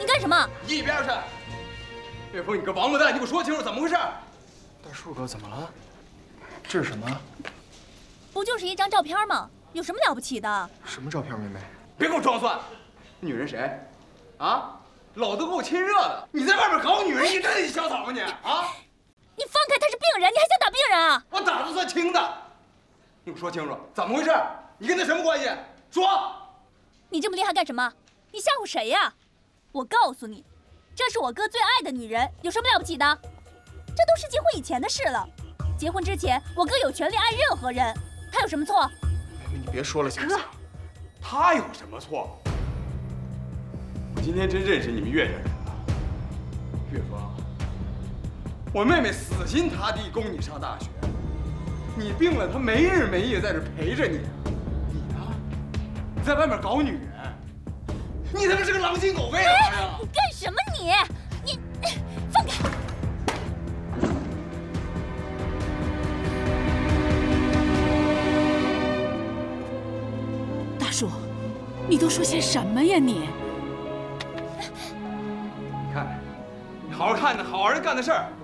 干什么？ 一边去！岳峰，你个王八蛋，你给我说清楚怎么回事！ 大树哥，怎么了？这是什么？ 不就是一张照片吗？有什么了不起的？ 什么照片，妹妹？ 别给我装蒜！女人谁？啊？老子给我亲热的！你在外面搞女人，你真小草吗你？啊！ 你放开，他是病人，你还想打病人啊？ 我打的算轻的。你给我说清楚怎么回事？你跟他什么关系？说！ 你这么厉害干什么？你吓唬谁呀？我告诉你，这是我哥最爱的女人，有什么了不起的？这都是结婚以前的事了。结婚之前，我哥有权利爱任何人，他有什么错？ 妹妹，你别说了，行不行？ 他有什么错？我今天真认识你们岳家人了。岳峰，我妹妹死心塌地供你上大学，你病了，她没日没夜在这陪着你。你呢？你在外面搞女人，你他妈是个狼心狗肺的玩意儿！ 你干什么你？放开！ 大叔，你都说些什么呀你？ 你看，你好好看着好好人干的事儿，